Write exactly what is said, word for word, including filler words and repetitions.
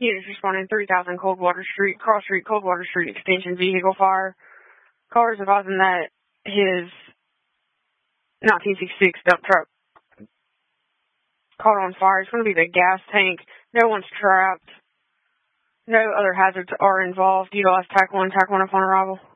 Units responding three thousand Coldwater Street, Cross Street, Coldwater Street extension vehicle fire. Cars advising that his nineteen sixty-six dump truck caught on fire. It's going to be the gas tank. No one's trapped. No other hazards are involved. Utilize TAC one, TAC one upon arrival.